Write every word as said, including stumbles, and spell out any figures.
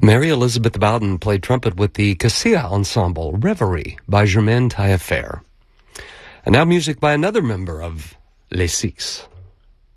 Mary Elizabeth Bowden played trumpet with the Cassia Ensemble, Reverie by Germaine Taillefer. And now music by another member of Les Six.